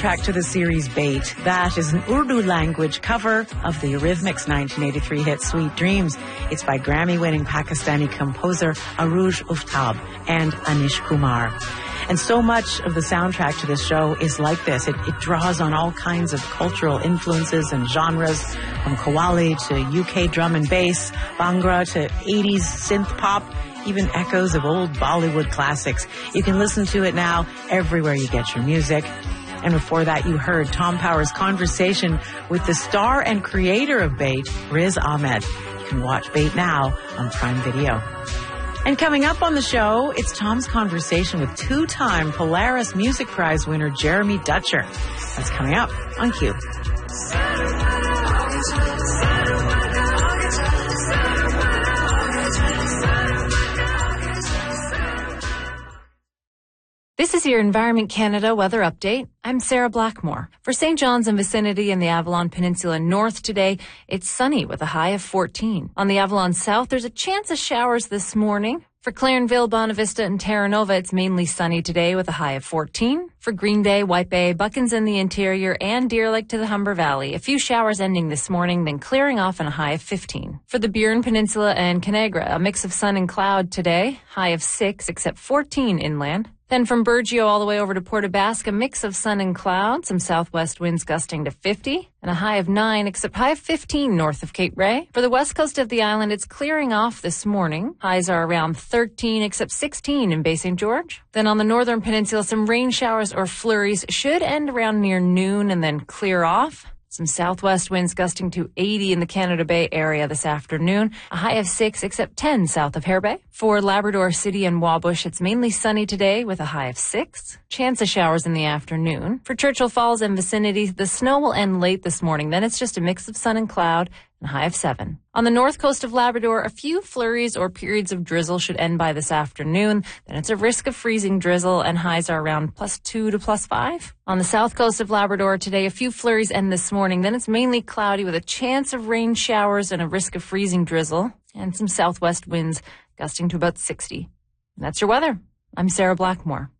soundtrack to the series Bait. That is an Urdu language cover of the Eurythmics' 1983 hit Sweet Dreams. It's by Grammy-winning Pakistani composer Arooj Uftab and Anish Kumar. And so much of the soundtrack to this show is like this. It draws on all kinds of cultural influences and genres, from Qawwali to UK drum and bass, Bhangra to 80s synth pop, even echoes of old Bollywood classics. You can listen to it now everywhere you get your music. And before that, you heard Tom Power's conversation with the star and creator of Bait, Riz Ahmed. You can watch Bait now on Prime Video. And coming up on the show, it's Tom's conversation with two-time Polaris Music Prize winner Jeremy Dutcher. That's coming up on Q. This is your Environment Canada weather update. I'm Sarah Blackmore. For St. John's and vicinity in the Avalon Peninsula North today, it's sunny with a high of 14. On the Avalon South, there's a chance of showers this morning. For Clarenville, Bonavista, and Terra Nova, it's mainly sunny today with a high of 14. For Green Bay, White Bay, Buckens in the interior, and Deer Lake to the Humber Valley, a few showers ending this morning, then clearing off and a high of 15. For the Burin Peninsula and Conagra, a mix of sun and cloud today, high of 6, except 14 inland. Then from Burgeo all the way over to Port aux Basques, a mix of sun and cloud, some southwest winds gusting to 50, and a high of 9, except high of 15 north of Cape Ray. For the west coast of the island, it's clearing off this morning. Highs are around 13, except 16 in Bay St. George. Then on the northern peninsula, some rain showers or flurries should end around near noon and then clear off. Some southwest winds gusting to 80 in the Canada Bay area this afternoon. A high of 6, except 10 south of Hare Bay. For Labrador City and Wabush, it's mainly sunny today with a high of 6. Chance of showers in the afternoon. For Churchill Falls and vicinity, the snow will end late this morning. Then it's just a mix of sun and cloud and a high of 7. On the north coast of Labrador, a few flurries or periods of drizzle should end by this afternoon. Then it's a risk of freezing drizzle, and highs are around +2 to +5. On the south coast of Labrador today, a few flurries end this morning. Then it's mainly cloudy with a chance of rain showers and a risk of freezing drizzle, and some southwest winds gusting to about 60. And that's your weather. I'm Sarah Blackmore.